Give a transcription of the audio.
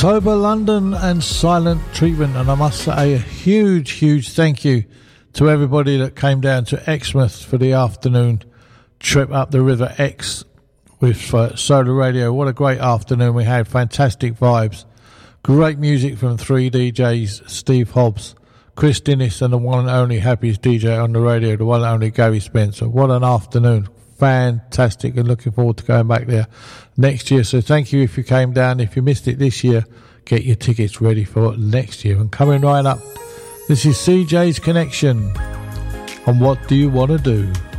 October London and Silent Treatment, and I must say a huge thank you to everybody that came down to Exmouth for the afternoon trip up the River Ex with Solar Radio. What a great afternoon we had, fantastic vibes, great music from 3 DJs, Steve Hobbs, Chris Dinnis, and the one and only happiest DJ on the radio, the one and only Gary Spencer. What an afternoon, fantastic, and looking forward to going back there next year. So thank you if you came down. If you missed it this year, get your tickets ready for next year. And coming right up, this is CJ's Connection on What Do You Want to Do?